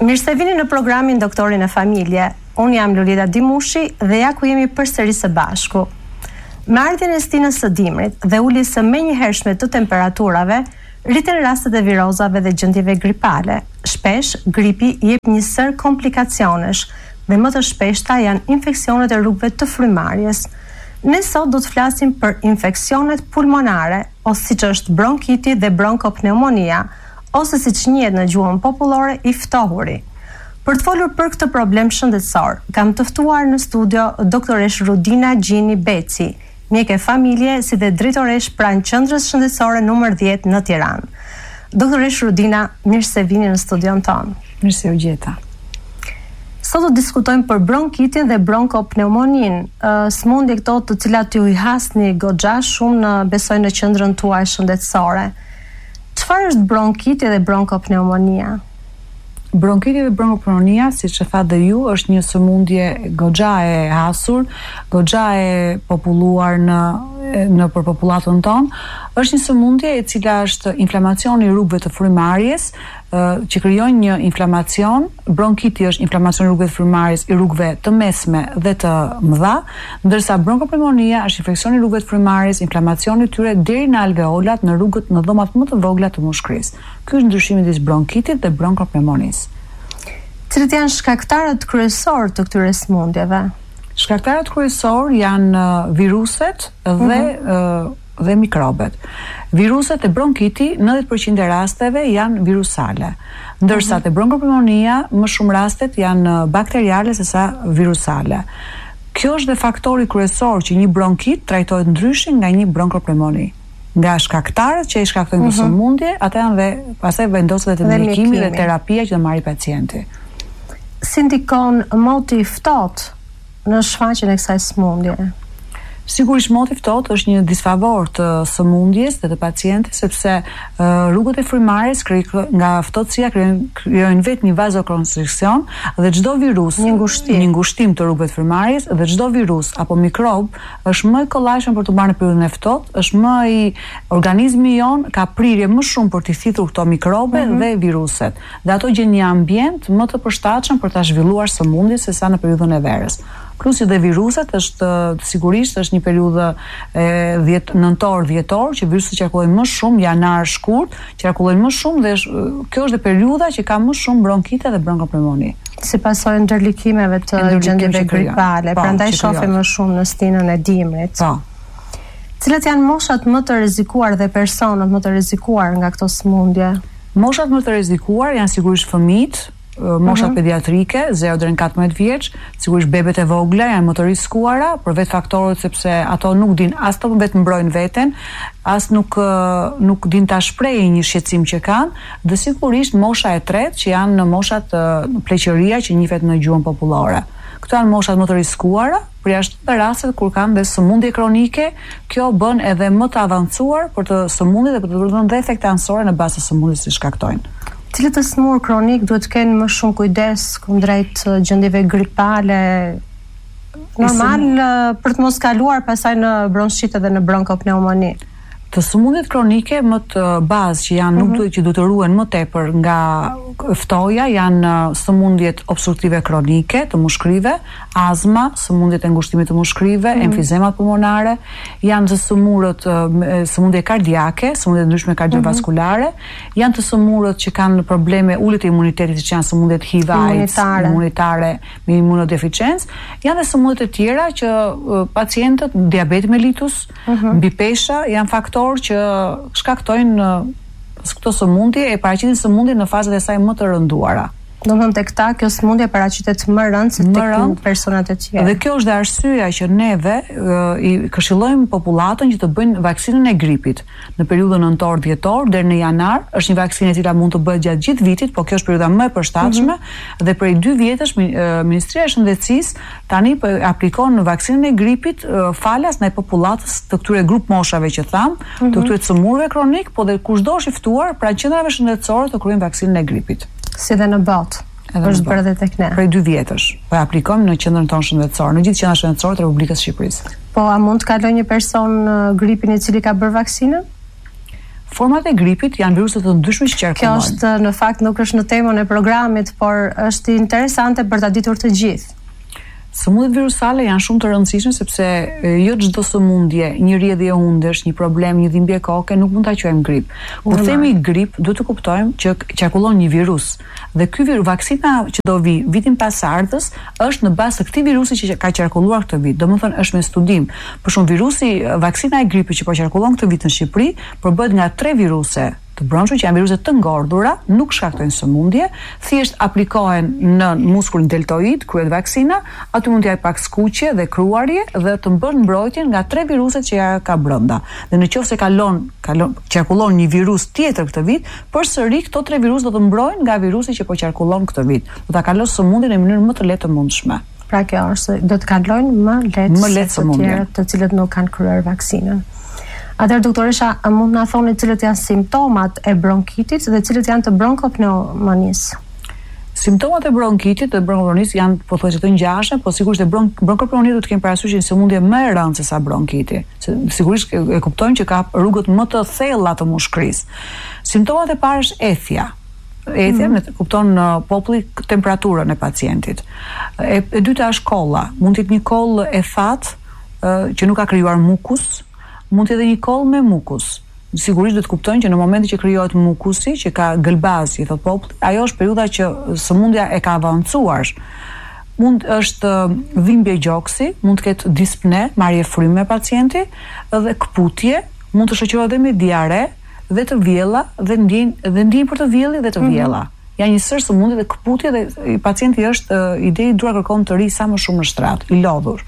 Mirë se vini në programin Doktorin e Familje. Unë jam Lolita Dimushi dhe ja ku jemi përsëri së bashku. Me ardhjen e stinës së dimrit dhe uljes së menjëhershme të temperaturave, rriten rastet e virozave dhe gjendjeve gripale. Shpesh, gripi jep një sër komplikacionesh dhe më të shpeshta janë infeksionet e rrugëve të frymarrjes. Ne sot do të flasim për infeksionet pulmonare, ose siç është bronkiti dhe bronkopneumonia, ose siç njihet në gjuhën popullore i ftohuri. Për të folur për këtë problem shëndetësor, kam të ftuar në studio doktoresh Rudina Gjini Beci, mjeke familje si dhe drejtoresh pranë qendrës shëndetësore numër 10 në Tiranë. Doktoresh Rudina, mirë se vini në studion tonë. Mirë se u gjeta. Sot do diskutojmë për bronkitin dhe bronkopneumoninë, sëmundje këto të cilat ju i hasni goxha shumë besoj në qendrën tuaj shëndetësore. Çfarë është bronkiti dhe bronkopneumonia? Bronkiti dhe bronkopneumonia, siç e thatë dhe ju, është një sëmundje goxha e hasur, goxha e populluar në për popullatën tonë. Është një sëmundje e cila është inflamacion i rrugëve të frymarrjes, që krijojnë një inflamacion. Bronkiti është inflamacion i rrugëve të frymarrjes, i rrugëve të mesme dhe të mëdha, ndërsa bronkopneumonia është infeksion i rrugëve të frymarrjes, inflamacioni i tyre deri në alveolat, në rrugët, në dhomat më të vogla të mushkërisë. Ky është ndryshimi midis bronkitit dhe bronkopneumonisë. Cilët janë shkaktarët kryesorë të këtyre sëmundjeve? Shkaktarët kryesorë janë viruset dhe mikrobet. Viruset e bronkiti, 90% e rasteve janë virusale, ndërsa te bronkopneumonia më shumë rastet janë bakteriale sesa virusale. Kjo është dhe faktori kryesor që një bronkit trajtohet ndryshe nga një bronkopneumoni. Nga shkaktarët që i shkaktojnë këtë sëmundje, ata janë dhe pastaj vendoset dhe mjekimi dhe terapia që do marrë pacienti. Si ndikon moti i ftohtë në shfaqjen e kësaj sëmundje? Sigurisht moti i ftohtë është një disfavor të sëmundjes dhe të pacientit, sepse rrugët e frymarrjes nga ftohtësia krijojnë vetë një vazokonstriksion dhe çdo virus, një ngushtim të rrugëve të frymarrjes dhe çdo virus apo mikrob është më i kollajshëm për të marrë në periudhën e ftohtë, është më i organizmi jon ka prirje më shumë për të thithur këto mikrobe dhe viruset. Dhe ato gjen një ambient më të përshtatshëm për ta zhvilluar sëmundjen sesa në periudhën e verës. Plus dhe viruset është sigurisht është një periudhë nëntor-dhjetor që viruset qarkullojnë më shumë, janar shkurt, qarkullojnë më shumë dhe kjo është dhe periudha që ka më shumë bronkite dhe bronkopneumoni. Si pasojë ndërlikimeve të gjendjeve gripale, prandaj shohim më shumë në stinën e dimrit. Cilat janë moshat më të rrezikuar dhe personat më të rrezikuar nga këto sëmundje? Moshat më të rrezikuar janë sigurisht fëmijët, moshat pediatrike, 0 deri në 14 vjeç, sigurisht bebet e vogla janë më të rrezikuara për vetë faktorët sepse ato nuk din as të vetë mbrojnë veten, as nuk din ta shprehin një shqetësim që kanë, dhe sigurisht mosha e tretë që janë në moshat pleqëria që njihet në gjuhën popullore. Këto janë moshat më të rrezikuara, përjashtë të rastet kur kanë dhe sëmundje kronike, kjo bën edhe më të avancuar për të sëmundjet dhe për të dhënë dhe efekte anësore në bazë të sëmundjes që shkaktojnë. Cilët të smur kronik duhet të kenë më shumë kujdes kundrejt gjendjeve gripale, normal për të mos kaluar pasaj në bronshite dhe në bronkopneumoni? Të sëmundjet kronike më të bazë që janë nuk duhet që duhet të ruhen më tepër nga ftoja janë sëmundjet obstruktive kronike të mushkërive, azma, sëmundjet e ngushtimit të mushkërive, emfizemat pulmonare, janë të sëmundje kardiake, sëmundje ndryshme kardiovaskulare, janë të sëmurët që kanë probleme uljet e imunitetit, që janë sëmundjet HIV, AIDS, imunitare me imunodeficiencë, janë dhe sëmundjet e tjera që pacientët diabet mellitus, mbipesha janë faktorë që shkaktojnë këto sëmundje e paraqitin sëmundje në fazat e saj më të rënduara. Domethënë tek ta kjo sëmundje paraqitet më rënd se tek personat e tjerë. Dhe kjo është arsyeja që neve i këshillojmë popullatën që të bëjnë vaksinën e gripit në periudhën nëntor-dhjetor deri në janar. Është një vaksinë e cila mund të bëhet gjatë gjithë vitit, por kjo është periudha më e përshtatshme dhe prej 2 vjetësh Ministria e Shëndetësisë tani aplikon vaksinën e gripit falas ndaj popullatës të këtyre grup moshave që tham, të këtyre sëmurëve kronik, po dhe kushdo është i ftuar pra qendrave shëndetësore të kryejnë vaksinën e gripit. Si dhe në botë. Është bërë dhe tek ne. Prej 2 vjetësh. Po aplikojmë në qendrën tonë shëndetësore, në gjithë qendrat shëndetësore të Republikës së Shqipërisë. Po a mund të kalojë një person gripin i cili ka bërë vaksinën? Format e gripit janë viruset të ndryshme që qarkullojnë. Kjo është në fakt nuk është në temën e programit, por është interesante për ta ditur të gjithë. Sëmundjet virusale janë shumë të rëndësishme sepse jo çdo sëmundje, një rrjedhje undësh, një problem, një dhimbje koke nuk mund ta quajmë grip. Kur themi grip, duhet të kuptojmë që qarkullon një virus. Dhe ky virus, vaksina që do vi vitin pasardhës është në bazë të këtij virusi që ka qarkulluar këtë vit. Domethënë është me studim. Për shembull, virusi, vaksina e gripit që po qarkullon këtë vit në Shqipëri, përbohet nga 3 viruse të brendshme që janë viruse të ngordhura, nuk shkaktojnë sëmundje, thjesht aplikohen në muskulin deltoid, kryet vaksina, aty mund të jap pak skuqje dhe kruarje dhe të bën mbrojtjen nga 3 viruset që ja ka brenda. Dhe nëse qarkullon një virus tjetër këtë vit, përsëri këto 3 virus do të mbrojnë nga virusi që po qarkullon këtë vit. Do ta kalon sëmundjen në mënyrë më të lehtë të mundshme. Pra kjo është do të kalojnë më lehtë se të tjerët të cilët nuk kanë kryer vaksinën. Atëherë doktoresha, mund na thoni cilët janë simptomat e bronkitit dhe cilët janë të bronkopneumonisë? Simptomat e bronkitit dhe bronkopneumonisë janë pothuajse të ngjashme, po sigurisht e bronkopneumonia do të kemi parasysh një sëmundje më e rëndë se sa bronkiti. Sigurisht e kuptojmë që ka rrugët më të thella të mushkërisë. Simptomat e parë është ethja. Ethja kupton populli temperaturën e pacientit. E dyta është kolla. Mund të jetë një kollë e thatë që nuk ka krijuar mukus. Mund të jetë një kollë me mukus. Sigurisht do të kuptojnë që në momentin që krijohet mukusi, që ka gëlbazi, thot populli, ajo është periudha që sëmundja e ka avancuar. Mund është dhimbje gjoksi, mund të ketë dispne, marrje fryme pacienti, dhe këputje, mund të shoqërohet edhe me diare dhe të vjella dhe ndjenjë për të vjelli dhe të vjella. Janë një sër sëmundje dhe këputje dhe pacienti është ide i dua kërkon të ri sa më shumë në shtrat, i lodhur.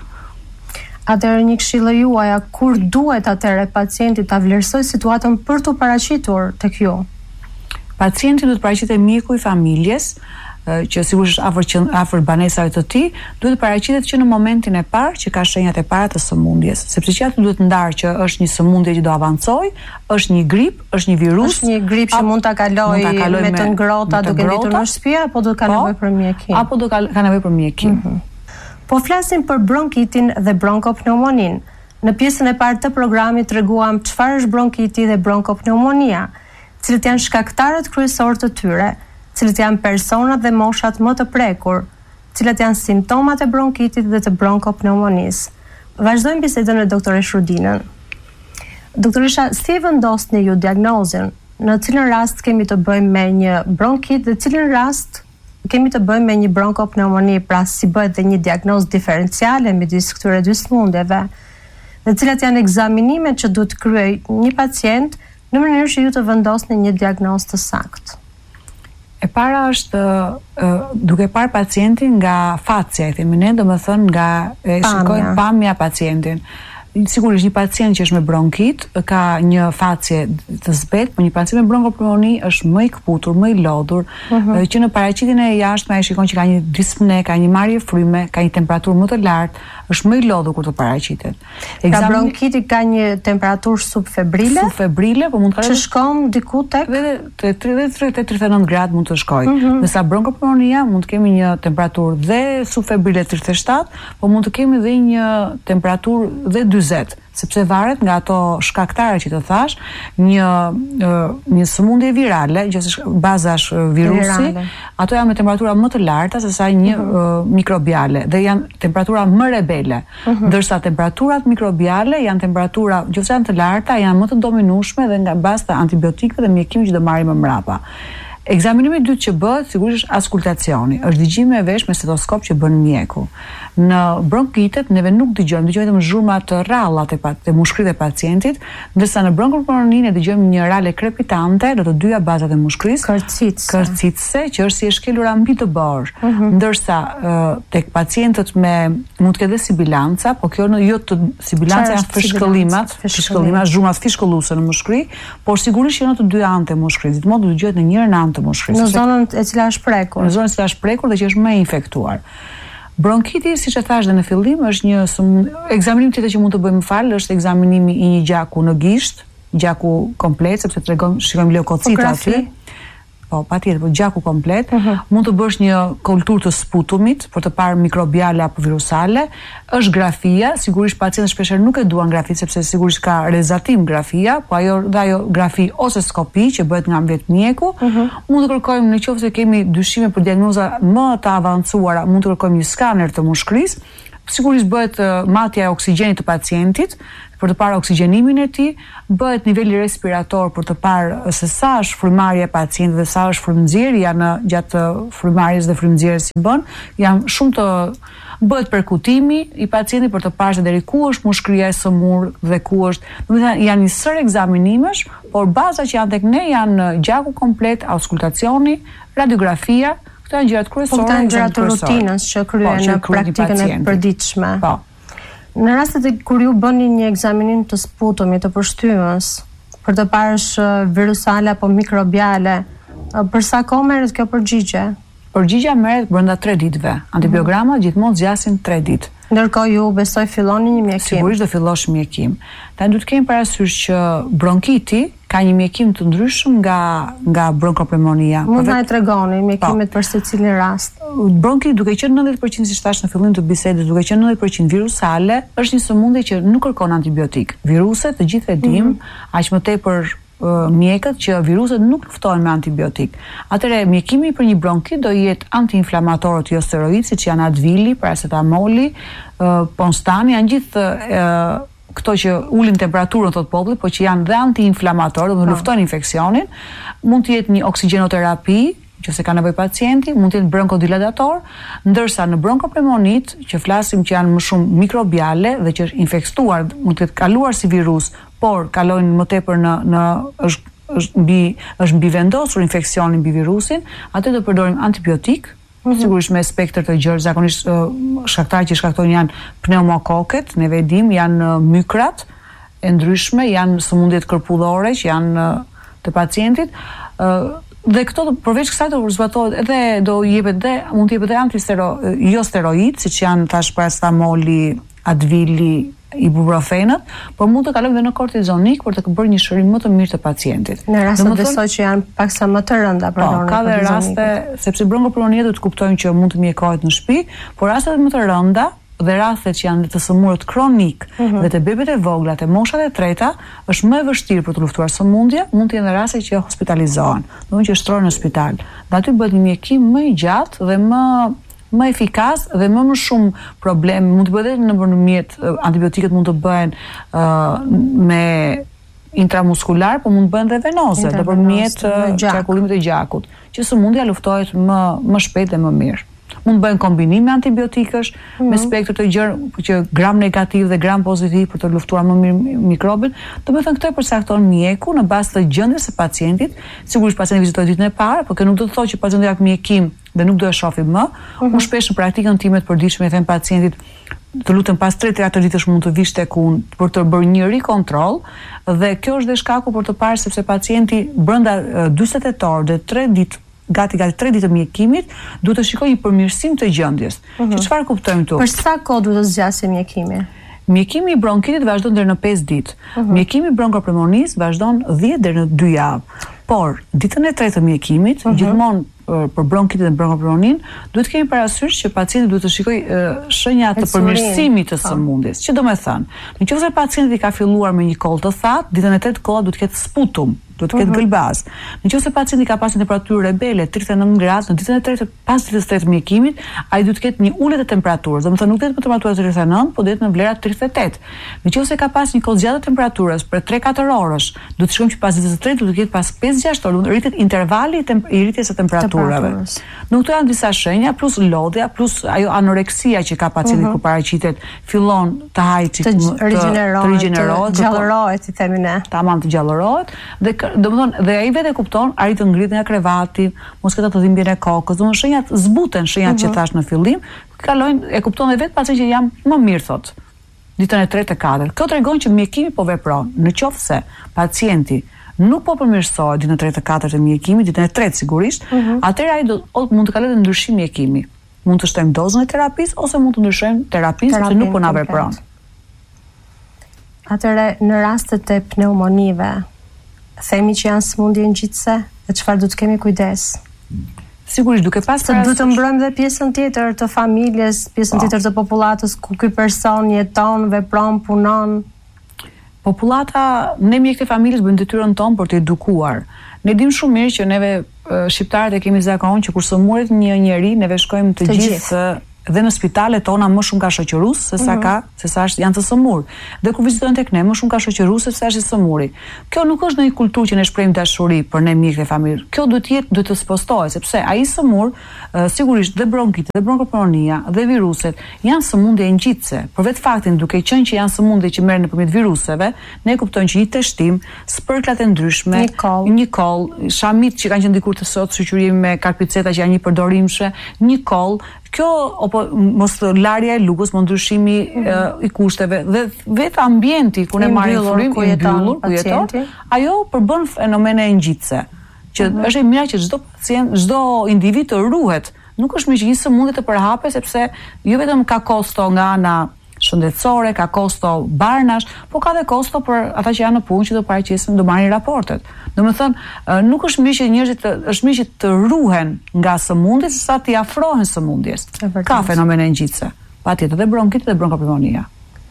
Atëherë një këshillë juaja, kur duhet atëherë pacienti ta vlerësoj situatën për të paraqitur tek ju? Pacienti duhet të paraqitet mjeku i familjes, që sigurisht është afër banesave të tij, duhet të paraqitet që në momentin e parë që ka shenjat e para të sëmundjes, sepse që aty duhet ndarë që është një sëmundje që do avancojë, është një grip, është një virus, është një grip që mund ta kaloj me të ngrohta duke mbitur në shtëpi apo do ka nevojë për mjekim? Apo do ka nevojë për mjekim. Po flasim për bronkitin dhe bronkopneumoninë. Në pjesën e parë të programit treguam çfarë është bronkiti dhe bronkopneumonia, cilët janë shkaktarët kryesorë të tyre, cilët janë personat dhe moshat më të prekur, cilat janë simptomat e bronkitit dhe të bronkopneumonisë. Vazhdojmë bisedën me doktoresh Rudinën. Doktoresha, si e vendosni ju diagnozën? Në cilën rast kemi të bëjmë me një bronkit dhe cilën rast kemi të bëjmë me një bronkopneumoni, pra si bëhet dhe një diagnozë diferenciale midis këtyre dy sëmundjeve, dhe cilat janë ekzaminimet që duhet kryej një pacient në mënyrë që ju të vendosni një diagnozë të saktë. E para është duke parë pacientin nga facja, e themi ne, domethënë nga shikojmë pamja pacientin. Sigurisht një pacient që është me bronkit ka një facje të zbet, por një pacient me bronkopneumoni është më i këputur, më i lodhur, që në paraqitjen e jashtme ai shikon që ka një dispne, ka një marrje fryme, ka një temperaturë më të lartë, është më i lodhur kur të paraqitet. Pra bronkiti ka një temperaturë subfebrile? Subfebrile, po mund të që shkon diku tek 39 gradë mund të shkojë. Ndërsa bronkopneumonia mund të kemi një temperaturë dhe subfebrile 37, po mund të kemi dhe një temperaturë dhe 40, sepse varet nga ato shkaktare që të thash, një sëmundje virale, që baza është virusi, ato janë me temperatura më të larta se sa një mikrobiale dhe janë temperatura më rebele, ndërsa temperaturat mikrobiale janë temperatura, nëse janë të larta, janë më të dominueshme dhe nga bazë të antibiotikëve dhe mjekimit që do marrim më mbrapa. Ekzaminimi i dytë që bëhet sigurisht është auskultacioni, është dëgjimi e vesh me stetoskop që bën mjeku. Në bronkitet neve nuk dëgjojmë vetëm zhurma të rralla të mushkërisë të pacientit, ndërsa në bronkopneumoninë dëgjojmë një rale krepitante në të dyja bazat e mushkërisë, kërcitse, që është si e shkelura mbi të borë. Ndërsa tek pacientët me mund të ketë dhe sibilanca, po kjo jo të sibilanca janë fishkëllimat, zhurmat fishkëlluese në mushkëri, por sigurisht që në të dy anët e mushkërisë, gjithmonë do dëgjohet në njërin anë të mushkërisë. Në zonën e cila është prekur. Në zonën e cila është prekur dhe që është më infektuar. Bronkiti, siç e thash dhe në fillim, është një ekzaminim tjetër që mund të bëjmë është ekzaminimi i një gjaku në gisht, gjaku komplet, sepse shikojmë leukocita aty. Po, patjetër, po gjaku komplet. Mund të bësh një kulturë të sputumit për të parë mikrobiale apo virusale. Është grafia, sigurisht pacientët shpeshherë nuk e duan grafi sepse sigurisht ka rezatim grafia, po ajo grafi ose skopi që bëhet nga mbet mjeku. Mund të kërkojmë nëse kemi dyshime për diagnoza më të avancuara, mund të kërkojmë një skaner të mushkërisë. Sigurisht bëhet matja e oksigjenit të pacientit për të parë oksigjenimin e tij, bëhet niveli respirator për të parë se sa është frymarrja e pacientit dhe sa është frymënxjerrja gjatë frymarrjes dhe frymënxjerrjes si bën. Janë shumë të bëhet perkutimi i pacientit për të parë se deri ku është mushkëria e sëmurë dhe ku është. Domethënë janë një sër ekzaminimesh, por baza që janë tek ne janë gjaku komplet, auskultacioni, radiografia. Këto janë gjërat kryesore. Këto janë gjërat të rutinës që kryen në praktikën e përditshme. Po. Në rastet kur ju bëni një ekzaminim të sputumit të përshtypjes për të parë virusale apo mikrobiale, për sa kohë merret kjo përgjigje? Përgjigja merret brenda 3 ditëve. Antibiogramat gjithmonë zgjasin 3 ditë. Ndërkohë ju besoj filloni një mjekim. Sigurisht do fillosh mjekim. Tani duhet të kemi parasysh që bronkiti ka një mjekim të ndryshëm nga bronkopneumonia. Mund na e tregoni mjekimet për secilin rast? Bronkiti duke qenë 90% si thash në fillim të bisedës, duke qenë 90% virusale, është një sëmundje që nuk kërkon antibiotik. Viruset, të gjithë e dim, aq më tepër mjekët që viruset nuk luftojnë me antibiotik. Atëherë mjekimi për një bronkit do jetë antiinflamatorët jo steroid, siç janë Advili, paracetamoli, Ponstani, janë gjithë këto që ulin temperaturën thot populli, por që janë dhe antiinflamatorë, do të luftojnë infeksionin. Mund të jetë një oksigenoterapi, nëse ka nevojë pacienti, mund të jetë bronkodilatator, ndërsa në bronkopneumonit, që flasim që janë më shumë mikrobiale dhe që është infektuar, mund të jetë kaluar si virus, por kalojnë më tepër është mbi vendosur infeksionin mbi virusin, atë do përdorim antibiotik, sigurisht me spektër të gjerë, zakonisht shkaktarët që shkaktojnë janë pneumokoket, ne vedim, janë mykrat e ndryshme, janë sëmundjet kërpullore që janë të pacientit. Dhe këto përveç kësaj do zbatohet edhe mund të jepet edhe jo steroid, siç janë tash paracetamoli, Advili, ibuprofenët, por mund të kalojmë dhe në kortizonik për të bërë një shërim më të mirë të pacientit. Në raste besoj që janë paksa më të rënda përdoren. Ka dhe raste, sepse bronkopneumonia do të kuptojmë që mund të mjekohet në shtëpi, por rastet më të rënda dhe rastet që janë të sëmurët kronik dhe të bebet e vogla, të moshat e treta, është më e vështirë për të luftuar sëmundje, mund të jenë raste që hospitalizohen, domethënë që shtrohen në spital. Dhe aty bëhet një mjekim më i gjatë dhe më efikas dhe më shumë problem. Mund të bëhet nëpërmjet antibiotikët mund të bëhen me intramuskular, por mund të bëhen dhe venoze nëpërmjet qarkullimit të gjakut, që sëmundja luftohet më shpejt dhe më mirë. Mund të bëhen kombinim me antibiotikësh, me spektër të gjerë që gram negativ dhe gram pozitiv për të luftuar më mirë mikrobin. Domethënë këto e përcakton mjeku në bazë të gjendjes së pacientit. Sigurisht pacienti vizitojë ditën e parë, por kjo nuk do të thotë që pacienti jap mjekim dhe nuk do e shohim më. Unë shpesh në praktikën time të përditshme i them pacientit, të lutem pas 3-4 ditësh mund të vish tek unë për të bërë një rikontroll, dhe kjo është dhe shkaku për të parë sepse pacienti brenda 48 orë dhe 3 ditë gati 3 ditë të mjekimit, duhet të shikojë një përmirësim të gjendjes. Që çfarë kuptojmë këtu? Për sa kohë duhet të zgjasë mjekimi? Mjekimi i bronkitit vazhdon deri në 5 ditë. Mjekimi i bronkopneumonisë vazhdon 10 deri në 2 javë. Por ditën e 3 të mjekimit, gjithmonë për bronkitin dhe bronkopneumoninë, duhet kemi parasysh që pacienti duhet të shikojë shenja të përmirësimit të sëmundjes. Që do të thënë, nëse pacienti ka filluar me një kollë të thatë, ditën e 3 kolla duhet të ketë sputum, duhet të ketë gëlbaz. Nëse pacienti ka pasur temperaturë rebele 39 gradë, në ditën e 3 pas ditës së 3 të mjekimit, ai duhet të ketë një ulje të temperaturës, domethënë nuk do të jetë temperatura 39, por do të jetë në vlera 38. Nëse ka pasur një kohë zgjatë të temperaturas për 3-4 orësh, duhet të shikojmë që pas ditës së 3 duhet të ketë pas 5-6 orë, do rritet intervali i rritjes së temperaturave. Nuk këto janë disa shenja, plus lodhja, plus ajo anoreksia që ka pacienti kur paraqitet, fillon të hajë, të rigjenerohet, gjallërohet, i themi ne. Tamam, të gjallërohet, dhe domethënë dhe ai vetë kupton, arrit të ngrihet nga krevati, mos ketë të dhimbjen e kokës, domethënë shenjat zbuten, shenjat që thash në fillim, kalojnë, e kupton edhe vetë pacienti që jam më mirë thot. Ditën e 3 e 4. Kjo tregon që mjekimi po vepron. Nëse pacienti nuk po përmirësohet ditën e 3 e 4 të mjekimit, ditën e 3 sigurisht, atëherë ai mund të kalojë në ndryshim mjekimi. Mund të shtojmë dozën e terapisë ose mund të ndryshojmë terapinë sepse nuk po na vepron. Atëherë në rastet e pneumonive, themi që janë sëmundje ngjitse, e çfarë do të kemi kujdes? Sigurisht duke pas se duhet të mbrojmë dhe pjesën tjetër të familjes, pjesën tjetër të popullatës ku ky person jeton, vepron, punon. Popullata, ne mjekët e familjes bëjmë detyrën tonë për të edukuar. Ne dim shumë mirë që neve shqiptarët e kemi zakon që kur sëmuret një njeri, neve shkojmë të gjithë dhe në spitalet tona më shumë ka shoqërus se sa janë të sëmur. Dhe kur vizitojnë tek ne, më shumë ka shoqërus se sa është i sëmuri. Kjo nuk është ndonjë kulturë që ne shprehim dashuri për ne mjekët e familjes. Kjo duhet të spostohet, sepse ai sëmur, sigurisht dhe bronkiti, dhe bronkopneumonia, dhe viruset janë sëmundje ngjitse. Për vetë faktin duke qenë që janë sëmundje që merren nëpërmjet viruseve, ne kuptojmë që një testim, spërklat e ndryshme, një koll, shamit që kanë qenë dikur të sot, shoqërimi me karpiceta që janë një përdorimshme, një koll. Kjo mos larja e lugës, mos ndryshimi i kushteve dhe vetë ambienti ku ne marrim frym ku jeton, ajo përbën fenomene ngjitse. Që është e mira që çdo pacient, çdo individ të ruhet. Nuk është mirë që një sëmundje të përhapet sepse jo vetëm ka kosto nga ana shëndetësore, ka kosto barnash, po ka dhe kosto për ata që janë në punë që do paraqesin, do marrin raportet. Domethënë, nuk është mirë që njerëzit është mirë që të ruhen nga sëmundjet sesa të afrohen sëmundjes. Ka fenomene ngjitse. Patjetër dhe bronkiti dhe bronkopneumonia.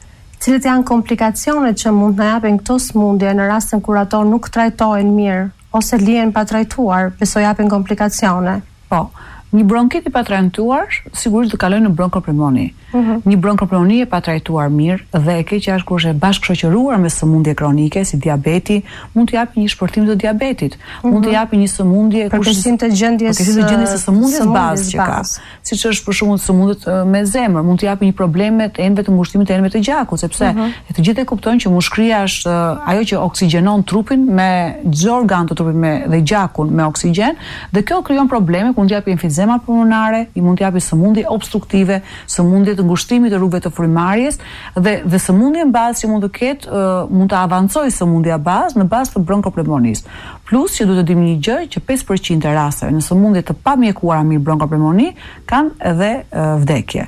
Cilat janë komplikacionet që mund të na japin këto sëmundje në rastin kur ato nuk trajtohen mirë ose lihen pa trajtuar, besoj japin komplikacione? Po. Një bronkit i pa trajtuar, sigurisht do kalojë në bronkopneumoni. Një bronkopneumoni e pa trajtuar mirë dhe e keqja është kur është bashkëshoqëruar me sëmundje kronike si diabeti, mund të japë një shpërthim të diabetit, mund të japë një sëmundje përkesim të gjendjes së sëmundjes bazë që ka, siç është për shembull sëmundjet me zemër, mund të japë një probleme të enëve të ngushtimit të enëve të gjakut, sepse të gjithë e kuptojnë që mushkëria është ajo që oksigjenon trupin me çdo organ të trupit dhe gjakun me oksigjen, dhe kjo krijon probleme, mund të japë emfizema pulmonare, i mund të japë sëmundje obstruktive, sëmundje të ngushtimit të rrugëve të frymarrjes dhe sëmundje në bazë që mund të ketë, mund të avancojë sëmundja bazë në bazë të bronkopneumonisë. Plus që duhet të dimë një gjë që 5% e rasteve në sëmundje të pamjekuara mirë bronkopneumoni kanë edhe vdekje.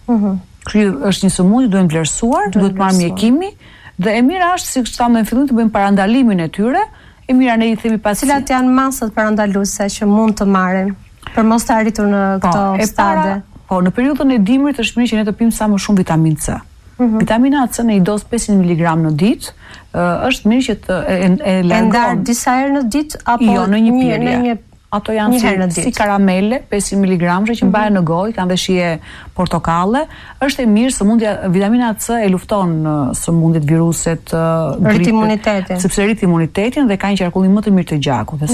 Kjo është një sëmundje duhet vlerësuar, duhet marrë mjekimi dhe e mira është siç thamë në fillim të bëjmë parandalimin e tyre. E mira ne i themi pacientit cilat janë masat parandaluese që mund të marrin për mos të arritur në këto stade. Po, në periudhën e dimrit është mirë që ne të pimë sa më shumë vitamin C. Vitamina C në një dozë 500 mg në ditë, është mirë që të e largon. E ndar disa herë në ditë apo jo, në një pirje. Ato janë si karamele, 500 mg që mbahen në gojë, kanë dhe shije portokalle. Është e mirë, sëmundja vitamina C e lufton sëmundjet, viruset, rrit imunitetin. Sepse rrit imunitetin dhe ka një qarkullim më të mirë të gjakut. Dhe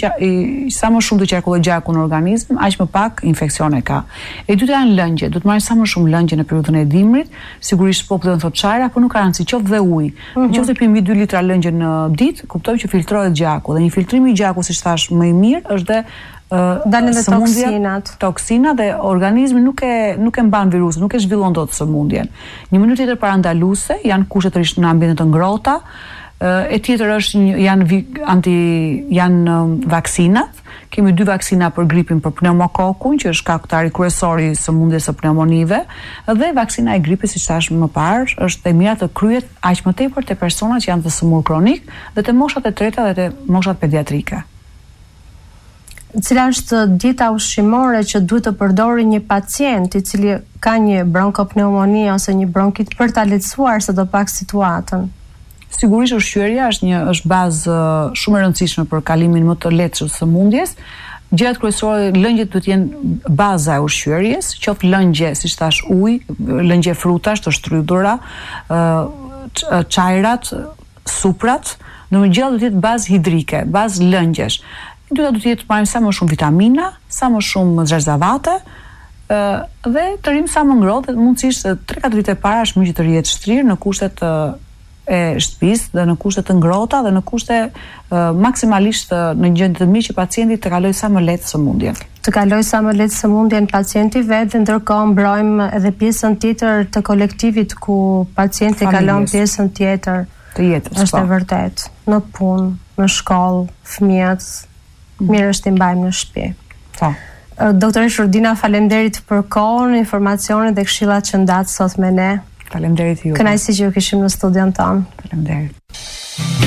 sa më shumë të qarkulloj gjaku në organizëm, aq më pak infeksione ka. E dyta janë lëngjet. Duhet marrë sa më shumë lëngje në periudhën e dimrit, sigurisht populli do të thotë çajra, por nuk ka rëndësi, qoftë dhe ujë. Nëse pim 2 litra lëngje në ditë, kuptojmë që filtrohet gjaku dhe një filtrim i gjakut, siç thash, më i mirë është dalin dhe toksina dhe organizmi nuk e mban virusin, nuk e zhvillon dot sëmundjen. Një mënyrë tjetër parandaluese janë kushtet në ambiente të ngrohta, e tjetër është janë vaksinat. Kemi 2 vaksina për gripin për pneumokokun, që është shkaktari kryesor i sëmundjes së pneumonive, dhe vaksina e gripit, siç thash më parë, është e mira të kryhet aq më tepër te personat që janë të sëmur kronik dhe te moshat e treta dhe te moshat pediatrike. Cila është dieta ushqimore që duhet të përdori një pacient i cili ka një bronkopneumoni ose një bronkit për ta lehtësuar sadopak situatën? Sigurisht ushqyerja është bazë shumë e rëndësishme për kalimin më të lehtë të sëmundjes. Gjërat kryesore, lëngjet duhet të jenë baza e ushqyerjes, qoftë lëngje, siç thash, ujë, lëngje frutash të shtrydhura, çajrat, suprat, në gjëra duhet të jetë bazë hidrike, bazë lëngjesh. Duhet të jetë marrim sa më shumë vitamina, sa më shumë zherzavate, dhe të rrim sa më ngrohtë, mundësisht 3-4 vite para është mirë që të rihet shtrirë në kushtet e shtëpisë dhe në kushte të ngrohta dhe në kushte maksimalisht në gjendje të mirë që pacienti të kalojë sa më lehtë sëmundjen. Të kalojë sa më lehtë sëmundjen pacienti vetë, ndërkohë mbrojmë edhe pjesën tjetër të kolektivit ku pacienti kalon pjesën tjetër të jetës. Është e vërtet. Në punë, në shkollë, fëmijët, mirë është i mbajmë në shtëpi. Po. Doktore Shurdina, faleminderit për kohën, informacionin dhe këshillat që ndat sot me ne. Faleminderit ju. Kënaqësi që ju kishim në studion tonë. Faleminderit.